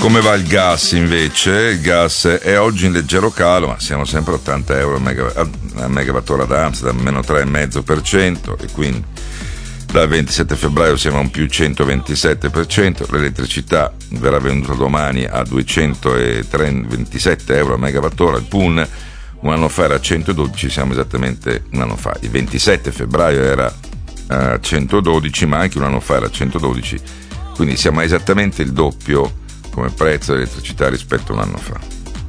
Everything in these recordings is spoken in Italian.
Come va il gas invece? Il gas è oggi in leggero calo, ma siamo sempre a 80 euro a megawattora ad Amsterdam, meno 3,5%, e quindi dal 27 febbraio siamo a un più 127%. L'elettricità verrà venduta domani a 227 euro a megawattora. Il PUN un anno fa era a 112, siamo esattamente un anno fa. Il 27 febbraio era a 112, ma anche un anno fa era a 112, quindi siamo a esattamente il doppio come prezzo dell'elettricità rispetto a un anno fa.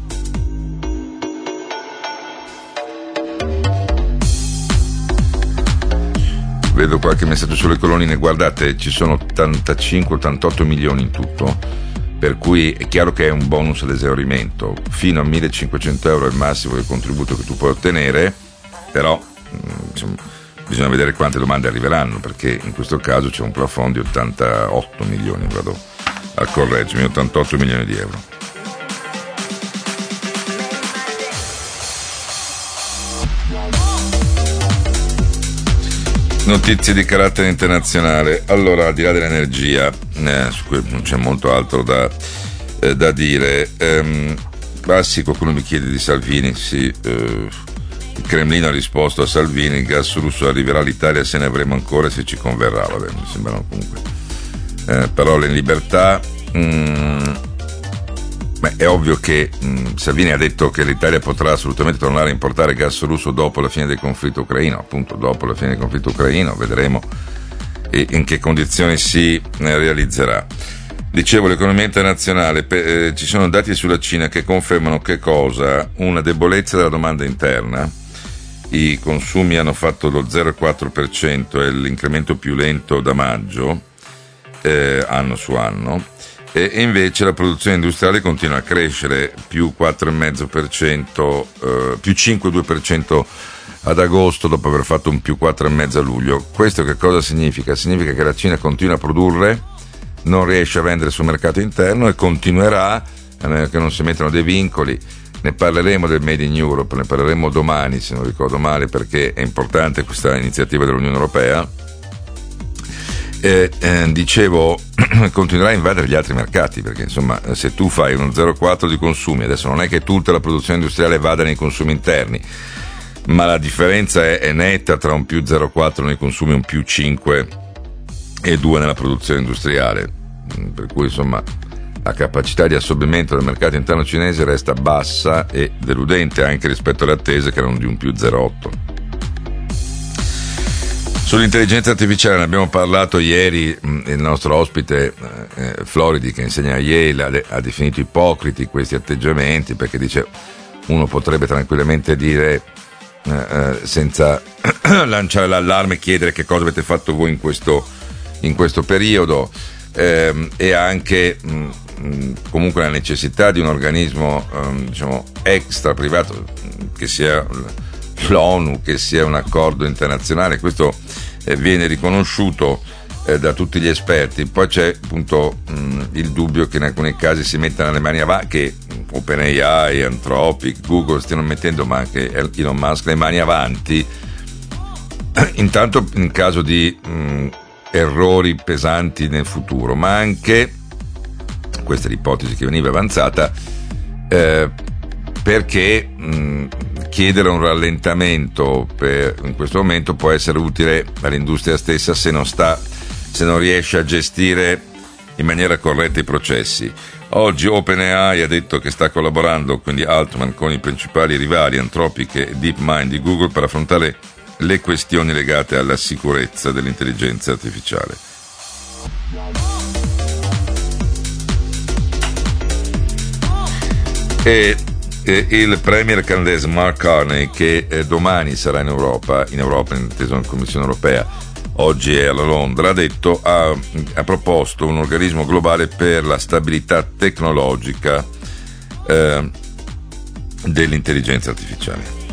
Vedo qualche messaggio sulle colonnine. Guardate, ci sono 85-88 milioni in tutto, per cui è chiaro che è un bonus all'esaurimento. Fino a 1.500 euro è il massimo del contributo che tu puoi ottenere, però insomma, bisogna vedere quante domande arriveranno, perché in questo caso c'è un plafond di 88 milioni, vado a correggermi, 88 milioni di euro. Notizie di carattere internazionale. Allora, al di là dell'energia, su cui non c'è molto altro da dire. Sì, qualcuno mi chiede di Salvini. Sì, il Cremlino ha risposto a Salvini: il gas russo arriverà all'Italia se ne avremo ancora, se ci converrà. Vabbè, mi sembrano comunque parole in libertà. È ovvio che Salvini ha detto che l'Italia potrà assolutamente tornare a importare gas russo dopo la fine del conflitto ucraino. Appunto, dopo la fine del conflitto ucraino vedremo in che condizioni si realizzerà. Dicevo, l'economia internazionale, ci sono dati sulla Cina che confermano che cosa? Una debolezza della domanda interna. I consumi hanno fatto lo 0,4%, è l'incremento più lento da maggio, anno su anno, e invece la produzione industriale continua a crescere, più 4,5%, più 5,2% ad agosto, dopo aver fatto un più 4,5% a luglio. Questo che cosa significa? Significa che la Cina continua a produrre, non riesce a vendere sul mercato interno e continuerà, a meno che non si mettano dei vincoli. Ne parleremo del Made in Europe, ne parleremo domani se non ricordo male, perché è importante questa iniziativa dell'Unione Europea. Dicevo, continuerà a invadere gli altri mercati, perché insomma, se tu fai uno 0,4 di consumi, adesso non è che tutta la produzione industriale vada nei consumi interni, ma la differenza è netta tra un più 0,4 nei consumi e un più 5,2 nella produzione industriale, per cui insomma la capacità di assorbimento del mercato interno cinese resta bassa e deludente anche rispetto alle attese, che erano di un più 0,8. Sull'intelligenza artificiale ne abbiamo parlato ieri. Il nostro ospite Floridi, che insegna a Yale, ha definito ipocriti questi atteggiamenti, perché dice: uno potrebbe tranquillamente dire, senza lanciare l'allarme, chiedere che cosa avete fatto voi in questo periodo, e anche comunque la necessità di un organismo diciamo extra privato, che sia l'ONU, che sia un accordo internazionale. Questo viene riconosciuto da tutti gli esperti. Poi c'è appunto il dubbio che in alcuni casi si mettano le mani avanti, che OpenAI, Anthropic, Google stiano mettendo, ma anche Elon Musk, le mani avanti, intanto in caso di errori pesanti nel futuro, ma anche, questa è l'ipotesi che veniva avanzata, perché chiedere un rallentamento in questo momento può essere utile all'industria stessa se non riesce a gestire in maniera corretta i processi. Oggi OpenAI ha detto che sta collaborando, quindi Altman, con i principali rivali Anthropic e DeepMind di Google per affrontare le questioni legate alla sicurezza dell'intelligenza artificiale. E il premier canadese Mark Carney, che domani sarà in Europa, inteso in Commissione Europea, oggi è a Londra, ha proposto un organismo globale per la stabilità tecnologica dell'intelligenza artificiale.